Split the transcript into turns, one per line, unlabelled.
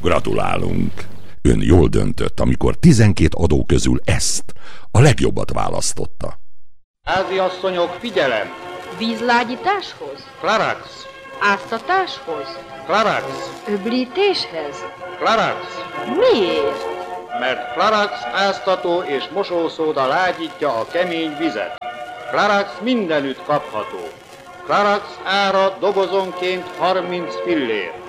Gratulálunk! Ön jól döntött, amikor 12 adó közül ezt, a legjobbat választotta.
Háziasszonyok, figyelem!
Vízlágyításhoz?
Klarax!
Áztatáshoz?
Klarax!
Öblítéshez?
Klarax!
Miért?
Mert Klarax áztató és mosószóda lágyítja a kemény vizet. Klarax mindenütt kapható. Klarax ára dobozonként 30 fillér.